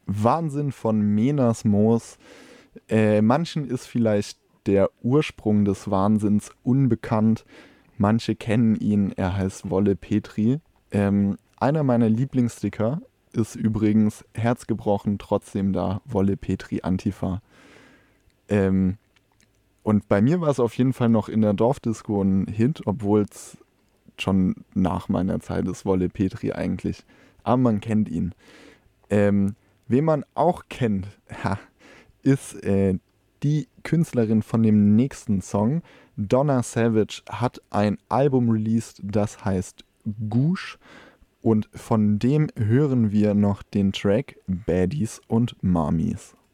Wahnsinn von Menas Moos. Manchen ist vielleicht der Ursprung des Wahnsinns unbekannt. Manche kennen ihn, er heißt Wolle Petri. Einer meiner Lieblingssticker ist übrigens Herzgebrochen, trotzdem da, Wolle Petri Antifa. Ähm, und bei mir war es auf jeden Fall noch in der Dorfdisco ein Hit, obwohl es schon nach meiner Zeit ist, Wolle Petri eigentlich. Aber man kennt ihn. Ähm, Wen man auch kennt, ha, ist die Künstlerin von dem nächsten Song. Donna Savage hat ein Album released, das heißt Goosh. Und von dem hören wir noch den Track Baddies und Mamis.